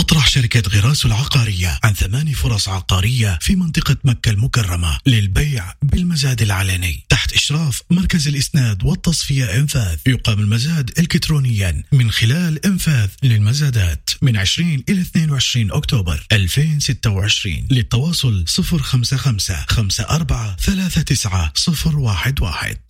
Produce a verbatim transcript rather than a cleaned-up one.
تطرح شركة غراس العقارية عن ثماني فرص عقارية في منطقة مكة المكرمة للبيع بالمزاد العلني تحت إشراف مركز الإسناد والتصفية إنفاذ. يقام المزاد إلكترونيا من خلال إنفاذ للمزادات من عشرين إلى اثنين وعشرين أكتوبر ألفين وستة وعشرين. للتواصل صفر خمسة خمسة خمسة أربعة ثلاثة تسعة صفر واحد واحد.